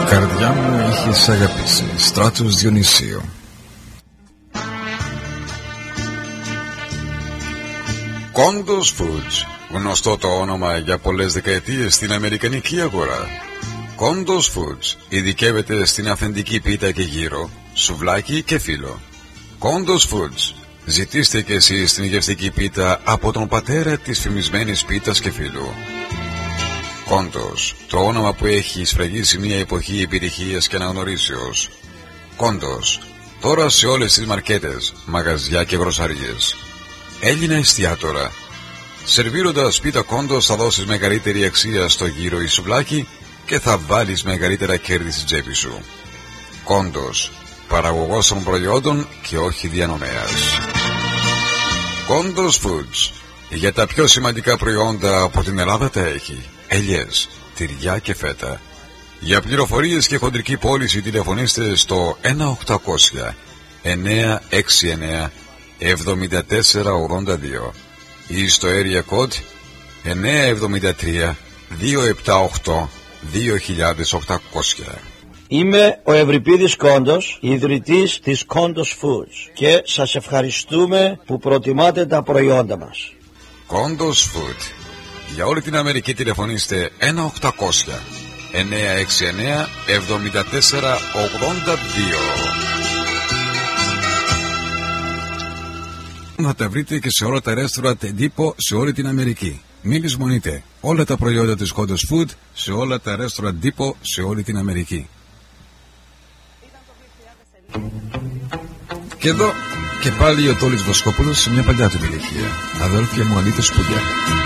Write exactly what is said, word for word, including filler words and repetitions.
Καρδιά μου είχες αγαπήσει. Στράτος Διονυσίου. Κόντος Foods, γνωστό το όνομα για πολλές δεκαετίες στην αμερικανική αγορά. Κόντος Foods ειδικεύεται στην αυθεντική πίτα και γύρο, σουβλάκι και φύλλο. Κόντος Foods, ζητήστε και εσείς την γευστική πίτα από τον πατέρα της φημισμένης πίτας και φύλλου. Κόντος, το όνομα που έχει σφραγίσει μια εποχή επιτυχίας και αναγνωρίσεως. Κόντος, τώρα σε όλες τις μαρκέτες, μαγαζιά και γροσαρίες. Έλληνα εστιατόρα. Σερβίροντας πίτα Κόντος θα δώσεις μεγαλύτερη αξία στο γύρο ή σουβλάκι και θα βάλεις μεγαλύτερα κέρδη στην τσέπη σου. Κόντος, παραγωγός των προϊόντων και όχι διανομέας. Κόντος Foods, για τα πιο σημαντικά προϊόντα από την Ελλάδα τα έχει. Ελιές, τυριά και φέτα. Για πληροφορίες και χοντρική πώληση τηλεφωνήστε στο ένα οκτακόσια εννιακόσια εξήντα εννέα εβδομήντα τέσσερα ογδόντα δύο ή στο area code εννιακόσια εβδομήντα τρία διακόσια εβδομήντα οκτώ δύο χιλιάδες οκτακόσια. Είμαι ο Ευρυπίδης Κόντος, ιδρυτής της Κόντος Foods και σας ευχαριστούμε που προτιμάτε τα προϊόντα μας. Κόντος Food. Για όλη την Αμερική τηλεφωνήστε ένα οκτακόσια εννιακόσια εξήντα εννέα εβδομήντα τέσσερα ογδόντα δύο. Να τα βρείτε και σε όλα τα ρέστοραντ εντύπω σε όλη την Αμερική. Μην λησμονείτε όλα τα προϊόντα της Κόντος Food σε όλα τα ρέστοραντ εντύπω σε όλη την Αμερική. Και εδώ και πάλι ο Τόλης Βοσκόπουλος σε μια παλιά του ηλικία. Αδέλφια μου, αλήθεια σπουδιά.